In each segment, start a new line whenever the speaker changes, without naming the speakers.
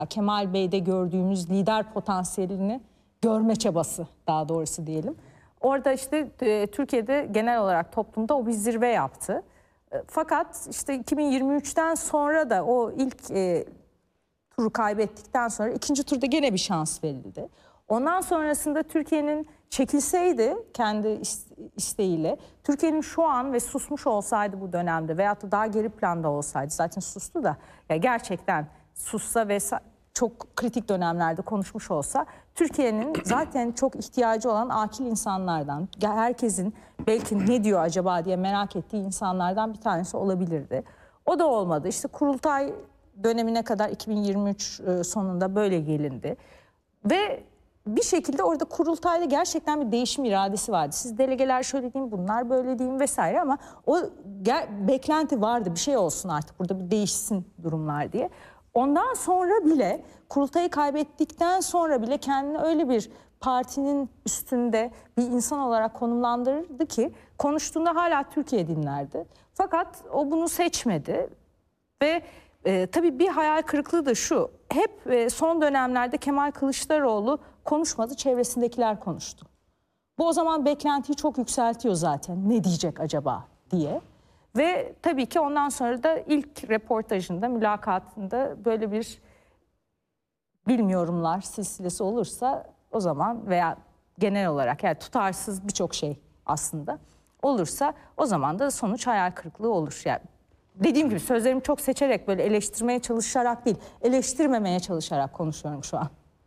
Kemal Bey'de gördüğümüz lider potansiyelini görme çabası, daha doğrusu diyelim. Orada işte Türkiye'de genel olarak toplumda o bir zirve yaptı. Fakat işte 2023'ten sonra da o ilk turu kaybettikten sonra ikinci turda gene bir şans verildi. Ondan sonrasında Türkiye'nin çekilseydi kendi isteğiyle, Türkiye'nin şu an ve susmuş olsaydı bu dönemde veyahut da daha geri planda olsaydı, zaten sustu da ya gerçekten sussa ve çok kritik dönemlerde konuşmuş olsa, Türkiye'nin zaten çok ihtiyacı olan akil insanlardan, herkesin belki ne diyor acaba diye merak ettiği insanlardan bir tanesi olabilirdi. O da olmadı. İşte kurultay dönemine kadar 2023 sonunda böyle gelindi. Ve bir şekilde orada kurultayda gerçekten bir değişim iradesi vardı. Siz delegeler şöyle diyeyim, bunlar böyle diyeyim vesaire, ama o beklenti vardı, bir şey olsun artık burada, bir değişsin durumlar diye. Ondan sonra bile, kurultayı kaybettikten sonra bile kendini öyle bir partinin üstünde bir insan olarak konumlandırırdı ki konuştuğunda hala Türkiye dinlerdi. Fakat o bunu seçmedi ve tabii bir hayal kırıklığı da şu: hep son dönemlerde Kemal Kılıçdaroğlu konuşmadı, çevresindekiler konuştu. Bu o zaman beklentiyi çok yükseltiyor zaten, ne diyecek acaba diye. Ve tabii ki ondan sonra da ilk röportajında, mülakatında böyle bir bilmiyorumlar silsilesi olursa o zaman, veya genel olarak yani tutarsız birçok şey aslında olursa, o zaman da sonuç hayal kırıklığı olur. Yani dediğim gibi sözlerimi çok seçerek, böyle eleştirmeye çalışarak değil, eleştirmemeye çalışarak konuşuyorum şu an.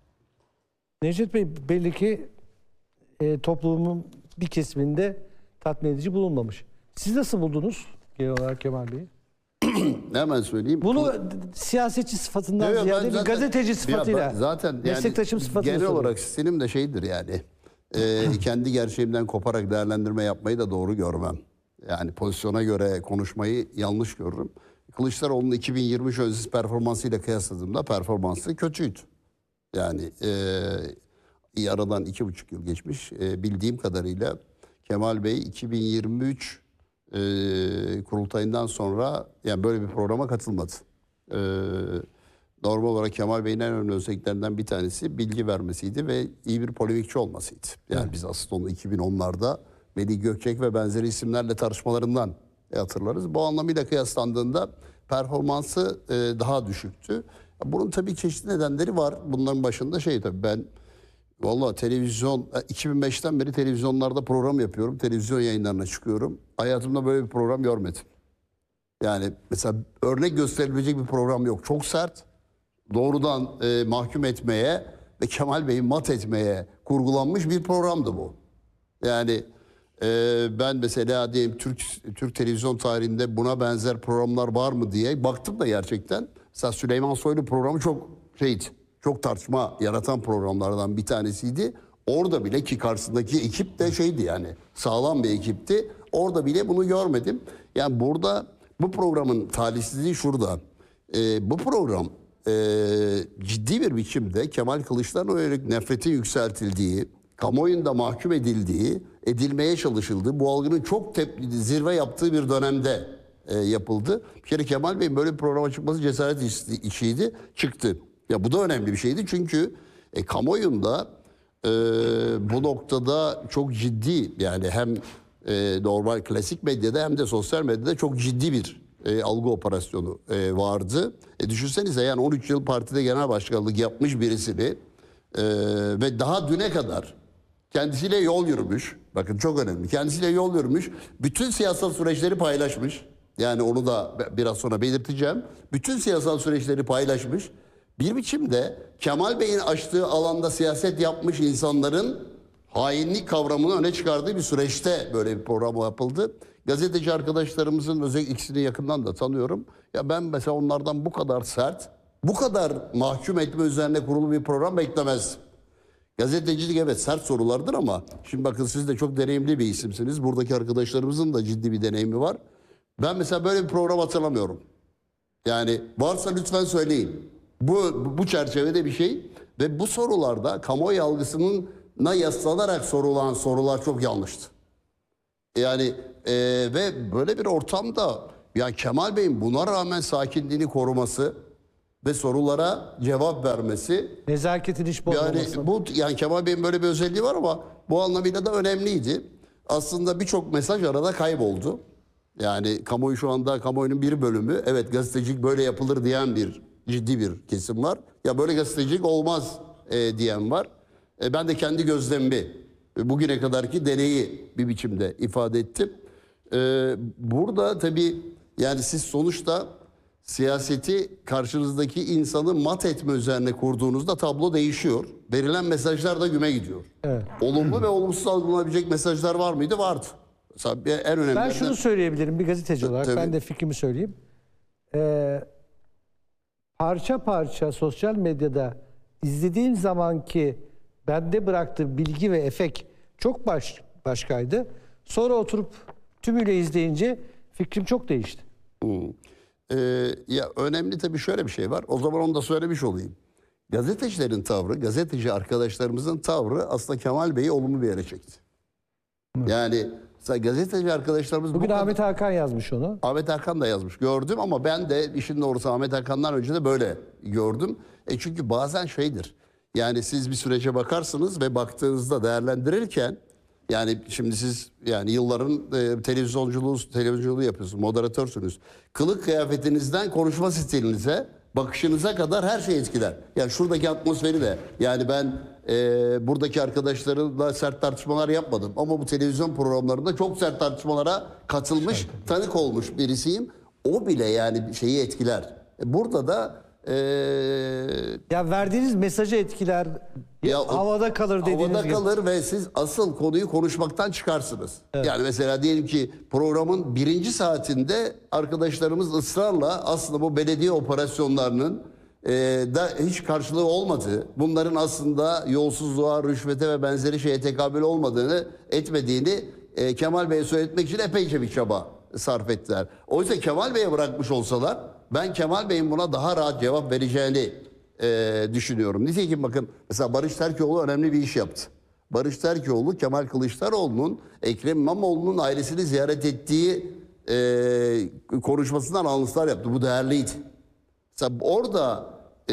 Necdet Bey, belli ki toplumun bir kesiminde tatmin edici bulunmamış. Siz nasıl buldunuz genel olarak Kemal Bey'i?
Hemen söyleyeyim.
Bunu siyasetçi sıfatından ziyade bir gazeteci sıfatıyla,
zaten
meslektaşım sıfatıyla
genel
soruyorum.
olarak sistenim de şeydir yani. Kendi gerçeğimden koparak değerlendirme yapmayı da doğru görmem. Yani pozisyona göre konuşmayı yanlış görürüm. Kılıçdaroğlu'nun 2023 öncesi performansıyla kıyasladığımda performansı kötüydü. Yani aradan 2,5 yıl geçmiş. Bildiğim kadarıyla Kemal Bey 2023 kurultayından sonra yani böyle bir programa katılmadı. Normal olarak Kemal Bey'in en önemli özelliklerinden bir tanesi bilgi vermesiydi ve iyi bir polemikçi olmasıydı. Yani biz aslında onu 2010'larda Melih Gökçek ve benzeri isimlerle tartışmalarından hatırlarız. Bu anlamıyla kıyaslandığında performansı daha düşüktü. Bunun tabii çeşitli nedenleri var. Bunların başında tabii ben vallahi televizyon 2005'ten beri televizyonlarda program yapıyorum. Televizyon yayınlarına çıkıyorum. Hayatımda böyle bir program görmedim. Yani mesela örnek gösterilecek bir program yok. Çok sert, doğrudan mahkum etmeye ve Kemal Bey'i mat etmeye kurgulanmış bir programdı bu. Yani ben mesela diyelim Türk televizyon tarihinde buna benzer programlar var mı diye baktım da gerçekten. Mesela Süleyman Soylu programı çok tartışma yaratan programlardan bir tanesiydi. Orada bile, ki karşısındaki ekip de yani sağlam bir ekipti. Orada bile bunu görmedim. Yani burada bu programın talihsizliği şurada. Bu program ciddi bir biçimde Kemal Kılıçdaroğlu'na yönelik nefretin yükseltildiği, kamuoyunda mahkum edilmeye çalışıldığı, bu algının çok zirve yaptığı bir dönemde yapıldı. Bir kere Kemal Bey'in böyle bir programa çıkması cesaret işiydi, çıktı. Ya bu da önemli bir şeydi çünkü kamuoyunda bu noktada çok ciddi, yani hem normal klasik medyada hem de sosyal medyada çok ciddi bir algı operasyonu vardı. Düşünsenize, yani 13 yıl partide genel başkanlık yapmış birisini ve daha düne kadar kendisiyle yol yürümüş. Bakın çok önemli. Kendisiyle yol yürümüş. Bütün siyasal süreçleri paylaşmış. Yani onu da biraz sonra belirteceğim. Bütün siyasal süreçleri paylaşmış. Bir biçimde Kemal Bey'in açtığı alanda siyaset yapmış insanların hainlik kavramını öne çıkardığı bir süreçte böyle bir program yapıldı. Gazeteci arkadaşlarımızın, özellikle ikisini yakından da tanıyorum. Ya ben mesela onlardan bu kadar sert, bu kadar mahkum etme üzerine kurulu bir program beklemezdim. Gazetecilik evet sert sorulardır ama şimdi bakın, siz de çok deneyimli bir isimsiniz. Buradaki arkadaşlarımızın da ciddi bir deneyimi var. Ben mesela böyle bir program hatırlamıyorum. Yani varsa lütfen söyleyin. Bu çerçevede bir şey ve bu sorularda kamuoyu algısına yaslanarak sorulan sorular çok yanlıştı. Yani ve böyle bir ortamda yani Kemal Bey'in buna rağmen sakinliğini koruması ve sorulara cevap vermesi.
Nezaketin hiç
Yani
bozmaması.
yani Kemal Bey'in böyle bir özelliği var ama bu anlamıyla da önemliydi. Aslında birçok mesaj arada kayboldu. Yani kamuoyu şu anda kamuoyunun bir bölümü evet gazetecilik böyle yapılır diyen ciddi bir kesim var. Ya böyle gazetecilik olmaz diyen var. Ben de kendi gözlemimi bugüne kadarki deneyi bir biçimde ifade ettim. Burada tabii yani siz sonuçta siyaseti karşınızdaki insanı mat etme üzerine kurduğunuzda tablo değişiyor. Verilen mesajlar da güme gidiyor.
Evet.
Olumlu ve olumsuz algılanabilecek mesajlar var mıydı? Vardı. Mesela en önemli.
Ben şunu söyleyebilirim bir gazeteci olarak.
Tabii.
Ben de fikrimi söyleyeyim. Parça parça sosyal medyada izlediğim zamanki bende bıraktığı bilgi ve efekt çok başkaydı. Sonra oturup tümüyle izleyince fikrim çok değişti.
Ya önemli tabii şöyle bir şey var. O zaman onu da söylemiş olayım. Gazetecilerin tavrı, gazeteci arkadaşlarımızın tavrı aslında Kemal Bey'i olumlu bir yere çekti. Yani mesela gazeteci arkadaşlarımız...
Bugün
bu kadar-
Ahmet Hakan yazmış onu.
Ahmet Hakan da yazmış. Gördüm ama ben de işin doğrusu Ahmet Hakan'dan önce de böyle gördüm. Çünkü bazen şeydir. Yani siz bir sürece bakarsınız ve baktığınızda değerlendirirken yani şimdi siz yani yılların televizyonculuğu yapıyorsunuz, moderatörsünüz. Kılık kıyafetinizden konuşma stilinize, bakışınıza kadar her şey etkiler. Yani şuradaki atmosferi de yani ben buradaki arkadaşlarımla sert tartışmalar yapmadım. Ama bu televizyon programlarında çok sert tartışmalara katılmış, tanık olmuş birisiyim. O bile yani şeyi etkiler. Burada da
Ya verdiğiniz mesajı etkiler. Havada kalır dediğiniz
havada
gibi.
kalır ve siz asıl konuyu konuşmaktan çıkarsınız. Yani mesela diyelim ki programın 1. saatinde arkadaşlarımız ısrarla aslında bu belediye operasyonlarının da hiç karşılığı olmadığı, bunların aslında yolsuzluğa, rüşvete ve benzeri şeye tekabül etmediğini Kemal Bey'e söyletmek için epeyce bir çaba sarf ettiler. Oysa Kemal Bey'e bırakmış olsalar ben Kemal Bey'in buna daha rahat cevap vereceğini düşünüyorum. Nitekim bakın mesela Barış Terkoğlu önemli bir iş yaptı. Barış Terkoğlu Kemal Kılıçdaroğlu'nun Ekrem İmamoğlu'nun ailesini ziyaret ettiği konuşmasından alıntılar yaptı. Bu değerliydi. Mesela orada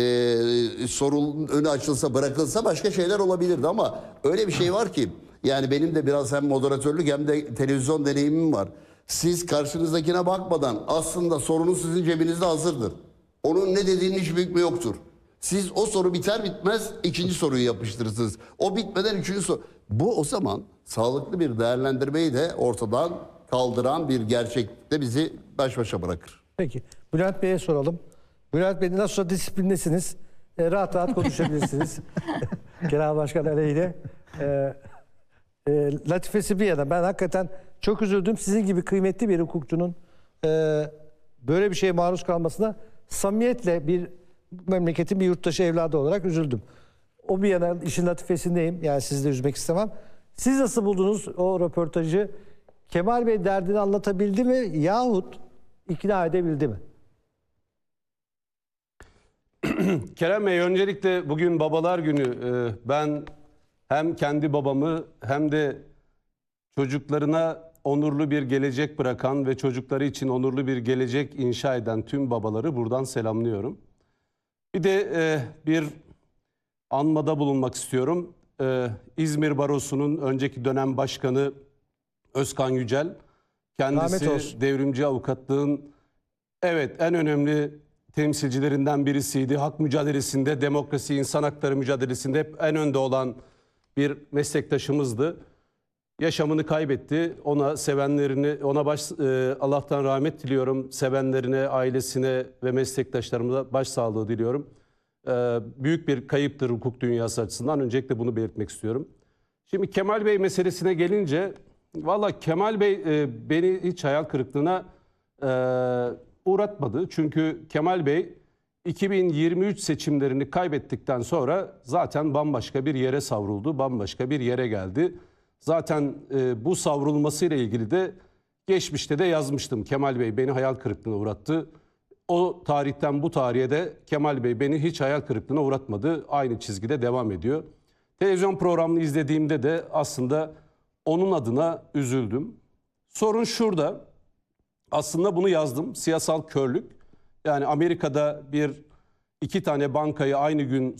sorunun önü açılsa bırakılsa başka şeyler olabilirdi ama öyle bir şey var ki yani benim de biraz hem moderatörlük hem de televizyon deneyimim var. Siz karşınızdakine bakmadan aslında sorunun sizin cebinizde hazırdır. Onun ne dediğinin hiçbir hükmü yoktur. Siz o soru biter bitmez ikinci soruyu yapıştırırsınız. O bitmeden üçüncü soru. Bu o zaman sağlıklı bir değerlendirmeyi de ortadan kaldıran bir gerçekte bizi baş başa bırakır.
Peki. Bülent Bey'e soralım. Bülent Bey nasıl disiplinlisiniz? Rahat rahat konuşabilirsiniz. Genel Başkan aleyhine. Latifesi bir yana ben hakikaten çok üzüldüm. Sizin gibi kıymetli bir hukukçunun böyle bir şeye maruz kalmasına samimiyetle bir memleketin bir yurttaşı evladı olarak üzüldüm. O bir yana işin latifesindeyim. Yani sizi de üzmek istemem. Siz nasıl buldunuz o röportajı? Kemal Bey derdini anlatabildi mi yahut ikna edebildi mi?
Kerem Bey öncelikle bugün Babalar Günü. Ben hem kendi babamı hem de çocuklarına onurlu bir gelecek bırakan ve çocukları için onurlu bir gelecek inşa eden tüm babaları buradan selamlıyorum. Bir de bir anmada bulunmak istiyorum. İzmir Barosu'nun önceki dönem başkanı Özkan Yücel. Kendisi devrimci avukatlığın en önemli temsilcilerinden birisiydi. Hak mücadelesinde, demokrasi, insan hakları mücadelesinde hep en önde olan bir meslektaşımızdı. Yaşamını kaybetti. Ona sevenlerini, Allah'tan rahmet diliyorum. Sevenlerine, ailesine ve meslektaşlarımıza başsağlığı diliyorum. Büyük bir kayıptır hukuk dünyası açısından. Öncelikle bunu belirtmek istiyorum. Şimdi Kemal Bey meselesine gelince, valla Kemal Bey beni hiç hayal kırıklığına uğratmadı. Çünkü Kemal Bey 2023 seçimlerini kaybettikten sonra zaten bambaşka bir yere savruldu, bambaşka bir yere geldi. Zaten bu savrulmasıyla ilgili de geçmişte de yazmıştım. Kemal Bey beni hayal kırıklığına uğrattı. O tarihten bu tarihe de Kemal Bey beni hiç hayal kırıklığına uğratmadı. Aynı çizgide devam ediyor. Televizyon programını izlediğimde de aslında onun adına üzüldüm. Sorun şurada. Aslında bunu yazdım. Siyasal körlük. Yani Amerika'da bir 2 tane bankayı aynı gün